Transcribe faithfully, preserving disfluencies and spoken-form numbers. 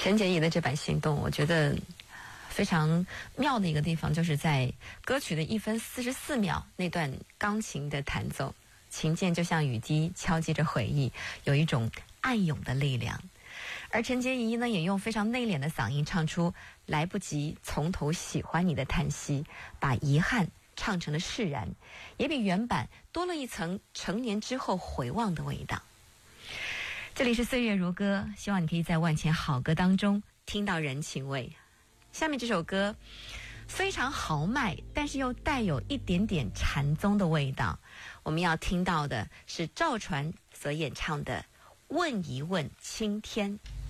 陈洁仪的这版《心动》，我觉得非常妙的一个地方，就是在歌曲的一分四十四秒那段钢琴的弹奏，琴键就像雨滴敲击着回忆，有一种暗涌的力量。而陈洁仪呢，也用非常内敛的嗓音唱出来不及从头喜欢你的叹息，把遗憾唱成了释然，也比原版多了一层成年之后回望的味道。这里是岁月如歌，希望你可以在万千好歌当中听到人情味。下面这首歌非常豪迈，但是又带有一点点禅宗的味道。我们要听到的是赵传所演唱的《问一问青天》。